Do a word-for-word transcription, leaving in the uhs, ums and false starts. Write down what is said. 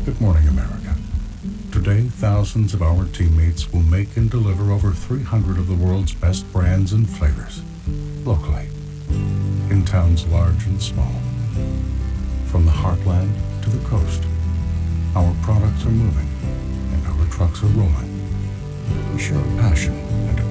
Good morning, America. Today, thousands of our teammates will make and deliver over three hundred of the world's best brands and flavors, locally, in towns large and small. From the heartland to the coast, our products are moving and our trucks are rolling. We share a passion and a